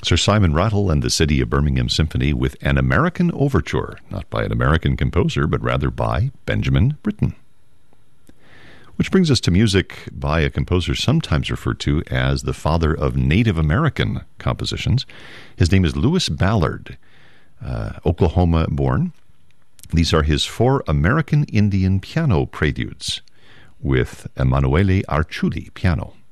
Sir Simon Rattle and the City of Birmingham Symphony with An American Overture, not by an American composer, but rather by Benjamin Britten. Which brings us to music by a composer sometimes referred to as the father of Native American compositions. His name is Lewis Ballard, Oklahoma-born. These are his 4 American Indian piano preludes with Emanuele Arciuli piano.